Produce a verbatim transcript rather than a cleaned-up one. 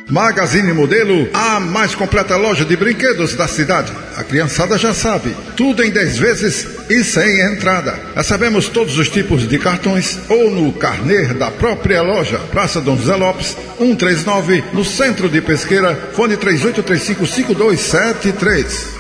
Magazine Modelo, a mais completa loja de brinquedos da cidade. A criançada já sabe, tudo em dez vezes e sem entrada. Recebemos todos os tipos de cartões ou no carnê da própria loja. Praça Dom José Lopes, cento e trinta e nove, no centro de Pesqueira. Fone três oito três cinco, cinco dois sete três.